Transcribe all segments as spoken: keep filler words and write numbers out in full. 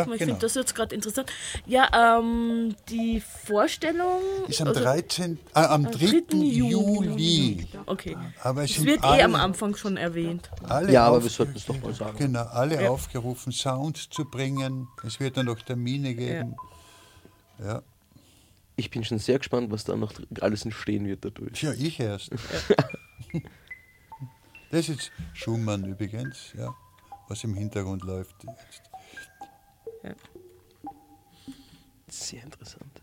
Ja, ich genau. finde das jetzt gerade interessant. Ja, ähm, die Vorstellung ist am, also, dreizehnten Äh, am dritten Juli. Okay. Aber es, es sind wird alle, eh am Anfang schon erwähnt. Alle ja, aber auf, wir sollten es doch mal sagen. Genau, alle ja. aufgerufen, Sound zu bringen. Es wird dann noch Termine geben. Ja. ja. Ich bin schon sehr gespannt, was da noch alles entstehen wird dadurch. Ja, ich erst. Ja. Das ist Schumann übrigens, ja, was im Hintergrund läuft jetzt. Ja. Sehr interessant.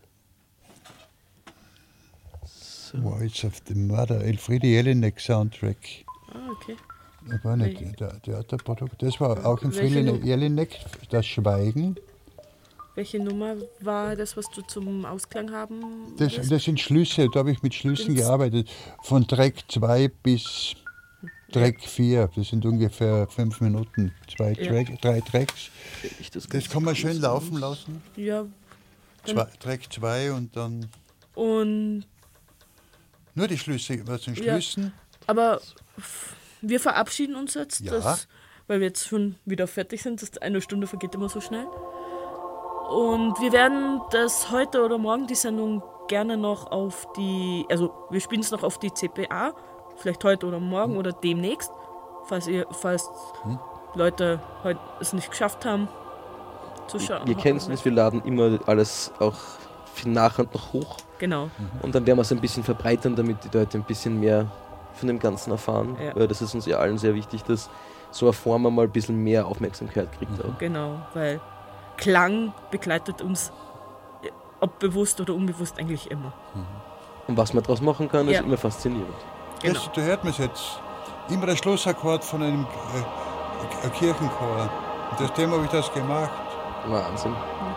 So. Voice of the Mother, Elfriede Jelinek Soundtrack. Ah, okay. Das war nicht der Theaterprodukt. Das war auch Elfriede Jelinek, Das Schweigen. Welche Nummer war das, was du zum Ausklang haben das, das sind Schlüsse, da habe ich mit Schlüssen gearbeitet. Von Track zwei bis Track vier, das sind ungefähr fünf Minuten, zwei ja. Track, drei Tracks. Das, das kann man schön laufen lassen. Ja. Zwei, Track zwei und dann... Und... Nur die Schlüsse, was sind Schlüssen? Ja, aber wir verabschieden uns jetzt, ja. dass, weil wir jetzt schon wieder fertig sind. Das eine Stunde vergeht immer so schnell. Und wir werden das heute oder morgen, die Sendung, gerne noch auf die, also wir spielen es noch auf die C P A, vielleicht heute oder morgen hm. oder demnächst, falls ihr, falls hm. Leute heute es nicht geschafft haben zu schauen. Ihr kennt es, wir laden immer alles auch für nachher noch hoch. Genau. Und dann werden wir es ein bisschen verbreitern, damit die Leute ein bisschen mehr von dem Ganzen erfahren. Ja. Weil das ist uns ja allen sehr wichtig, dass so eine Form mal ein bisschen mehr Aufmerksamkeit kriegt. Mhm. Auch. Genau, weil Klang begleitet uns, ob bewusst oder unbewusst, eigentlich immer. Mhm. Und was man daraus machen kann, ja. ist immer faszinierend. Genau. Das, da hört man es jetzt. Immer der Schlussakkord von einem äh, Kirchenchor. Und das Thema habe ich das gemacht. Wahnsinn.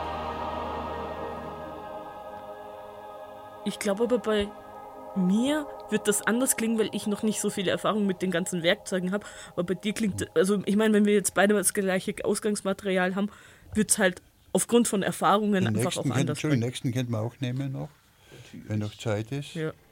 Ich glaube aber bei mir wird das anders klingen, weil ich noch nicht so viele Erfahrungen mit den ganzen Werkzeugen habe. Aber bei dir klingt, also ich meine, wenn wir jetzt beide das gleiche Ausgangsmaterial haben, wird es halt aufgrund von Erfahrungen den einfach auch kennt, anders Den nächsten könnte man auch nehmen noch, wenn noch Zeit ist. Ja.